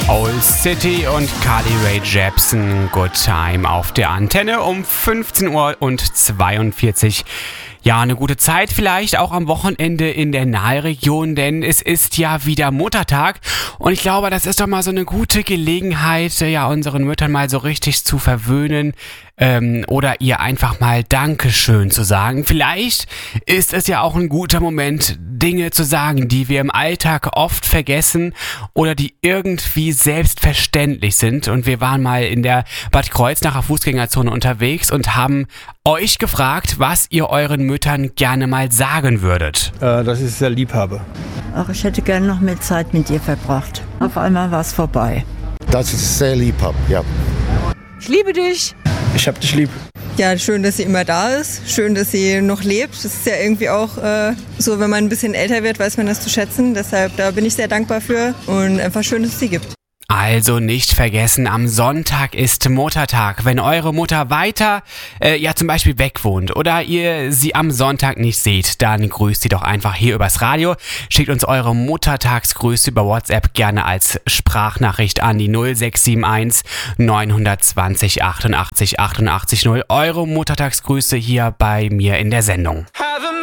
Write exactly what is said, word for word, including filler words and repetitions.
Old City und Carly Rae Jepsen, Good Time auf der Antenne um fünfzehn Uhr und zweiundvierzig. Ja, eine gute Zeit vielleicht auch am Wochenende in der Nahregion, denn es ist ja wieder Muttertag und ich glaube, das ist doch mal so eine gute Gelegenheit, ja, unseren Müttern mal so richtig zu verwöhnen ähm, oder ihr einfach mal Dankeschön zu sagen. Vielleicht ist es ja auch ein guter Moment, Dinge zu sagen, die wir im Alltag oft vergessen oder die irgendwie selbstverständlich sind. Und wir waren mal in der Bad Kreuznacher Fußgängerzone unterwegs und haben euch gefragt, was ihr euren Müttern gerne mal sagen würdet. Äh, dass ich sehr lieb habe. Ach, ich hätte gerne noch mehr Zeit mit dir verbracht. Auf einmal war es vorbei. Dass ich es sehr lieb habe, ja. Ich liebe dich. Ich hab dich lieb. Ja, schön, dass sie immer da ist. Schön, dass sie noch lebt. Das ist ja irgendwie auch äh, so, wenn man ein bisschen älter wird, weiß man das zu schätzen. Deshalb, da bin ich sehr dankbar für und einfach schön, dass es sie gibt. Also nicht vergessen, am Sonntag ist Muttertag. Wenn eure Mutter weiter, äh, ja zum Beispiel weg wohnt oder ihr sie am Sonntag nicht seht, dann grüßt sie doch einfach hier übers Radio. Schickt uns eure Muttertagsgrüße über WhatsApp gerne als Sprachnachricht an die null sechs sieben eins neun zwei null achtundachtzig achtundachtzig null. Eure Muttertagsgrüße hier bei mir in der Sendung.